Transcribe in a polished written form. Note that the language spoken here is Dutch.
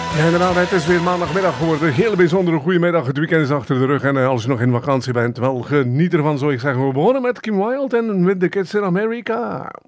Ja, inderdaad, het is weer maandagmiddag geworden. Een hele bijzondere goedemiddag. Het weekend is achter de rug. En als je nog in vakantie bent, wel geniet ervan, zou ik zeggen. We begonnen met Kim Wilde en With the Kids in America.